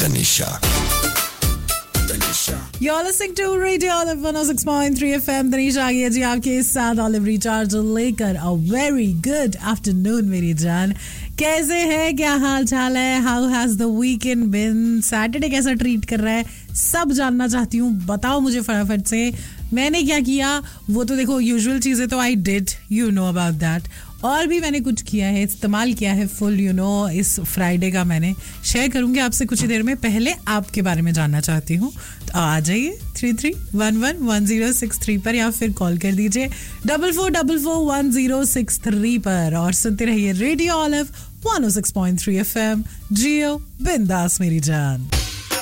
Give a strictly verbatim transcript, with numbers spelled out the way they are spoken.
Tanisha. You're listening to Radio Olive one oh six point three F M. Tanisha आ गई है जी आपके साथ olive recharge लेकर. A very good afternoon मेरी जान. कैसे है, क्या हाल चाल है? How has the weekend been? Saturday कैसा ट्रीट कर रहा है? सब जानना चाहती हूँ. बताओ मुझे फटाफट से. मैंने क्या किया वो तो देखो, यूजुअल चीजें तो I did, you know about that. और भी मैंने कुछ किया है, इस्तेमाल किया है फुल, यू नो इस फ्राइडे का. मैंने शेयर करूंगी आपसे कुछ ही देर में. पहले आपके बारे में जानना चाहती हूँ, तो आ जाइए three three one one one zero six three पर, या फिर कॉल कर दीजिए double four double four one zero six three पर. और सुनते रहिए रेडियो ऑलिव वन ओ six point three F M. जियो बिंदास मेरी जान.